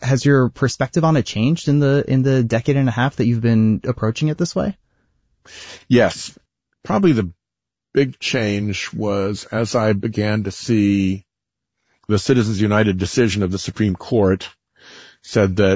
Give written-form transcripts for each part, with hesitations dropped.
Has your perspective on it changed in the decade and a half that you've been approaching it this way? Yes. Probably the big change was as I began to see the Citizens United decision of the Supreme Court said that,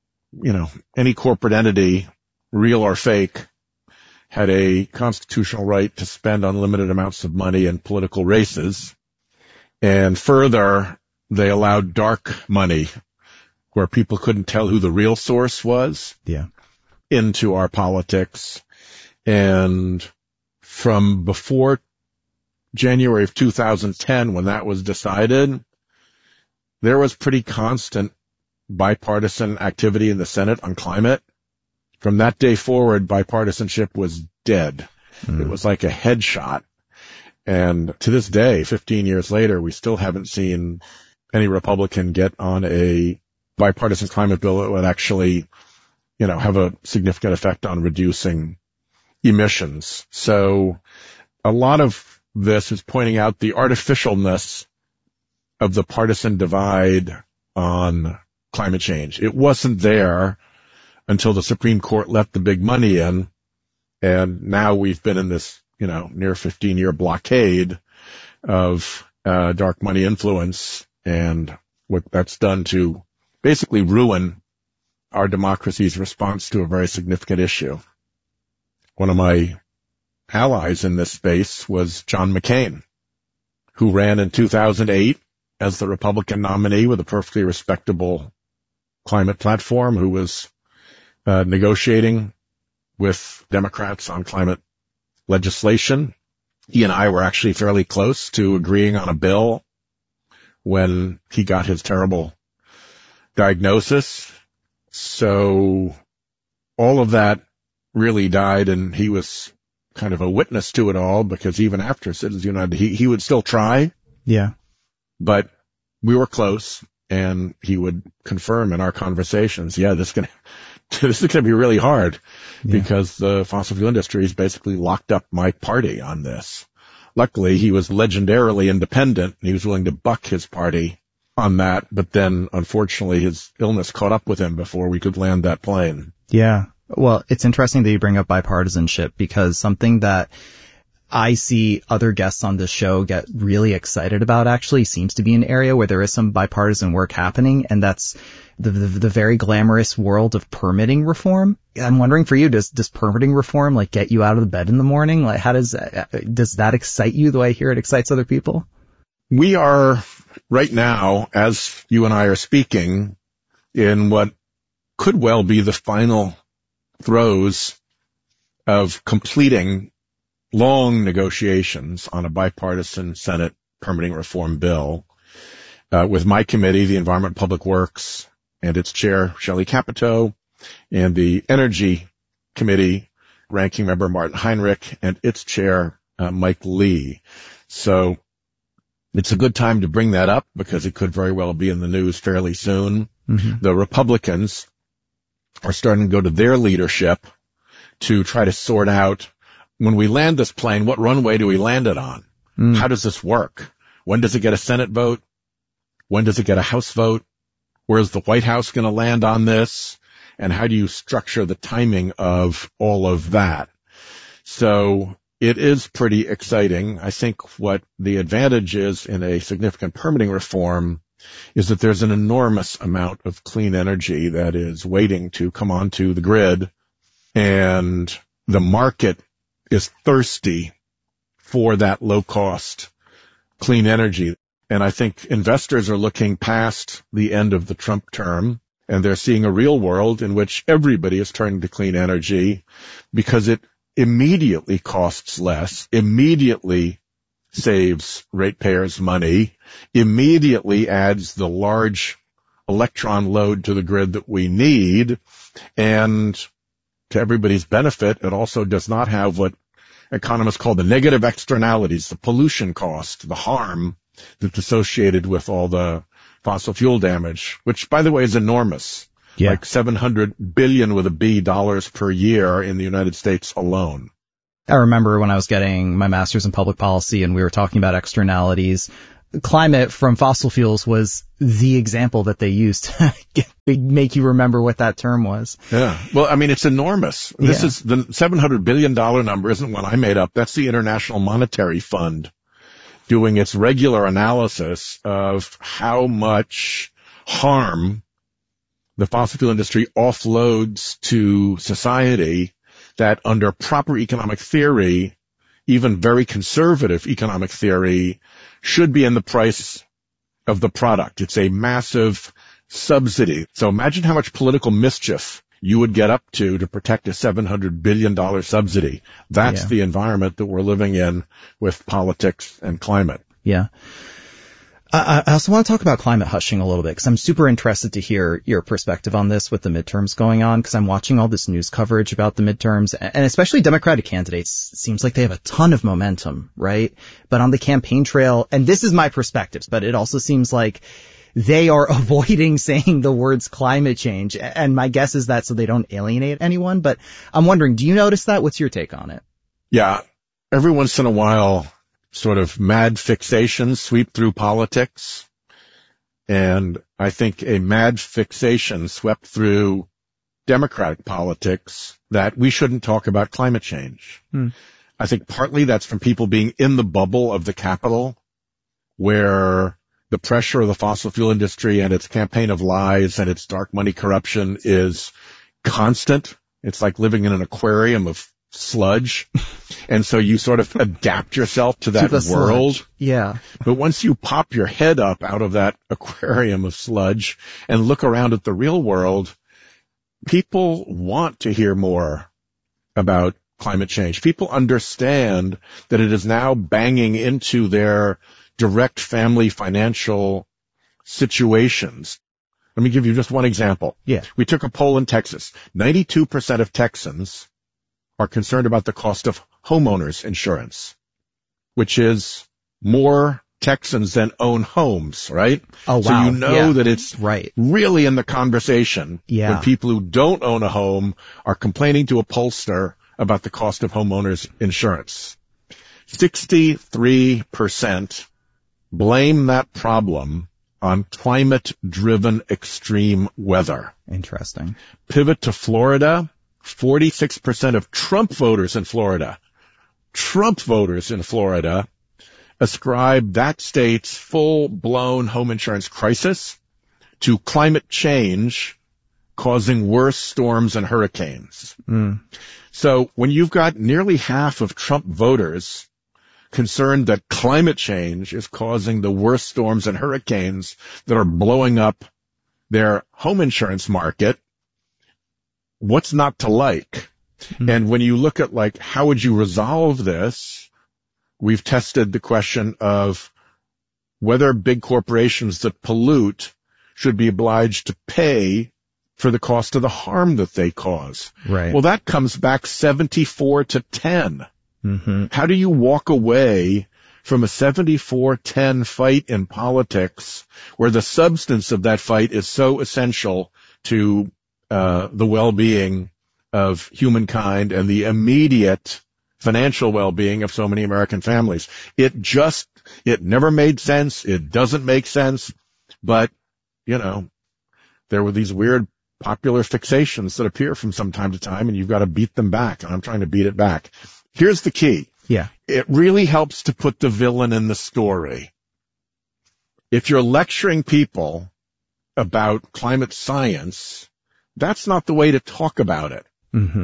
any corporate entity, real or fake, had a constitutional right to spend unlimited amounts of money in political races. And further, they allowed dark money, where people couldn't tell who the real source was, into our politics. And from before January of 2010, when that was decided, there was pretty constant bipartisan activity in the Senate on climate. From that day forward, bipartisanship was dead. It was like a headshot. And to this day, 15 years later, we still haven't seen any Republican get on a bipartisan climate bill that would actually, have a significant effect on reducing emissions. So a lot of this is pointing out the artificialness of the partisan divide on climate change. It wasn't there until the Supreme Court let the big money in. And now we've been in this, near 15-year blockade of dark money influence, and what that's done to basically ruin our democracy's response to a very significant issue. One of my allies in this space was John McCain, who ran in 2008 as the Republican nominee with a perfectly respectable climate platform, who was negotiating with Democrats on climate legislation. He and I were actually fairly close to agreeing on a bill when he got his terrible diagnosis. So all of that really died, and he was kind of a witness to it all, because even after Citizens United, he would still try. Yeah. But we were close, and he would confirm in our conversations, this is going to be really hard, because the fossil fuel industry has basically locked up my party on this. Luckily, he was legendarily independent, and he was willing to buck his party on that. But then, unfortunately, his illness caught up with him before we could land that plane. Yeah. Well, it's interesting that you bring up bipartisanship, because something that I see other guests on this show get really excited about actually seems to be an area where there is some bipartisan work happening, and that's the very glamorous world of permitting reform. I'm wondering for you, does permitting reform get you out of the bed in the morning? How does that excite you the way I hear it excites other people? We are right now, as you and I are speaking, in what could well be the final throes of completing long negotiations on a bipartisan Senate permitting reform bill, with my committee, the Environment and Public Works, and its chair, Shelley Capito, and the Energy Committee, ranking member Martin Heinrich, and its chair, Mike Lee. So it's a good time to bring that up, because it could very well be in the news fairly soon. Mm-hmm. The Republicans are starting to go to their leadership to try to sort out, when we land this plane, what runway do we land it on? How does this work? When does it get a Senate vote? When does it get a House vote? Where's the White House going to land on this? And how do you structure the timing of all of that? So it is pretty exciting. I think what the advantage is in a significant permitting reform is that there's an enormous amount of clean energy that is waiting to come onto the grid, and the market is thirsty for that low-cost clean energy. And I think investors are looking past the end of the Trump term, and they're seeing a real world in which everybody is turning to clean energy, because it immediately costs less, immediately saves ratepayers money, immediately adds the large electron load to the grid that we need, and to everybody's benefit, it also does not have what economists call the negative externalities, the pollution cost, the harm that's associated with all the fossil fuel damage, which, by the way, is enormous. Yeah. Like $700 billion with a B dollars per year in the United States alone. I remember when I was getting my master's in public policy and we were talking about externalities, climate from fossil fuels was the example that they used to make you remember what that term was. Yeah. Well, I mean, it's enormous. This is the $700 billion number isn't one I made up. That's the International Monetary Fund doing its regular analysis of how much harm the fossil fuel industry offloads to society that under proper economic theory, even very conservative economic theory, should be in the price of the product. It's a massive subsidy. So imagine how much political mischief you would get up to protect a $700 billion subsidy. That's the environment that we're living in with politics and climate. Yeah. I also want to talk about climate hushing a little bit because I'm super interested to hear your perspective on this with the midterms going on, because I'm watching all this news coverage about the midterms, and especially Democratic candidates. It seems like they have a ton of momentum, right? But on the campaign trail, and this is my perspectives, but it also seems like they are avoiding saying the words climate change. And my guess is that so they don't alienate anyone. But I'm wondering, do you notice that? What's your take on it? Yeah. Every once in a while, sort of mad fixations sweep through politics. And I think a mad fixation swept through Democratic politics that we shouldn't talk about climate change. I think partly that's from people being in the bubble of the Capitol, where the pressure of the fossil fuel industry and its campaign of lies and its dark money corruption is constant. It's like living in an aquarium of sludge. And so you sort of adapt yourself to that world. Sludge. Yeah. But once you pop your head up out of that aquarium of sludge and look around at the real world, people want to hear more about climate change. People understand that it is now banging into their direct family financial situations. Let me give you just one example. Yeah. We took a poll in Texas. 92% of Texans are concerned about the cost of homeowners insurance, which is more Texans than own homes, right? Oh, wow. So you know that it's right. really in the conversation when people who don't own a home are complaining to a pollster about the cost of homeowners insurance. 63% blame that problem on climate-driven extreme weather. Interesting. Pivot to Florida. 46% of Trump voters in Florida ascribe that state's full-blown home insurance crisis to climate change causing worse storms and hurricanes. So when you've got nearly half of Trump voters concerned that climate change is causing the worst storms and hurricanes that are blowing up their home insurance market, what's not to like? And when you look at, like, how would you resolve this, we've tested the question of whether big corporations that pollute should be obliged to pay for the cost of the harm that they cause. Right. Well, that comes back 74-10. How do you walk away from a 74-10 fight in politics where the substance of that fight is so essential to the well-being of humankind and the immediate financial well-being of so many American families? It never made sense. It doesn't make sense. But, you know, there were these weird popular fixations that appear from some time to time, and you've got to beat them back. And I'm trying to beat it back. Here's the key. Yeah. It really helps to put the villain in the story. If you're lecturing people about climate science, that's not the way to talk about it.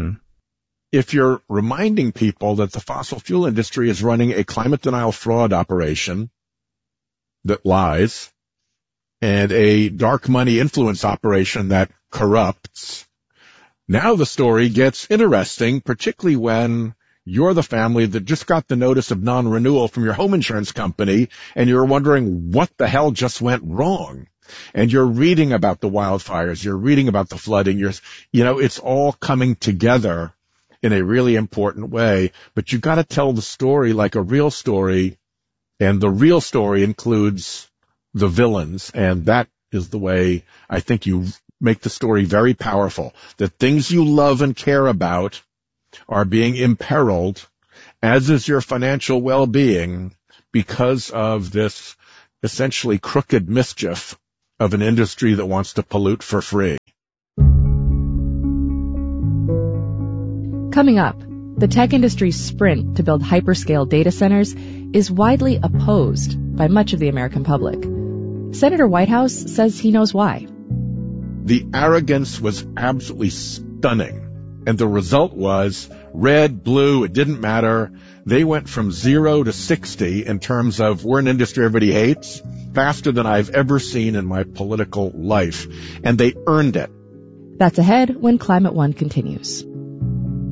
If you're reminding people that the fossil fuel industry is running a climate denial fraud operation that lies and a dark money influence operation that corrupts, now the story gets interesting, particularly when you're the family that just got the notice of non-renewal from your home insurance company and you're wondering what the hell just went wrong. And you're reading about the wildfires, you're reading about the flooding, it's all coming together in a really important way. But you've got to tell the story like a real story, and the real story includes the villains, and that is the way I think you make the story very powerful. That things you love and care about are being imperiled, as is your financial well-being, because of this essentially crooked mischief of an industry that wants to pollute for free. Coming up, the tech industry's sprint to build hyperscale data centers is widely opposed by much of the American public. Senator Whitehouse says he knows why. The arrogance was absolutely stunning. And the result was red, blue, it didn't matter. They went from 0 to 60 in terms of we're an industry everybody hates, faster than I've ever seen in my political life. And they earned it. That's ahead when Climate One continues.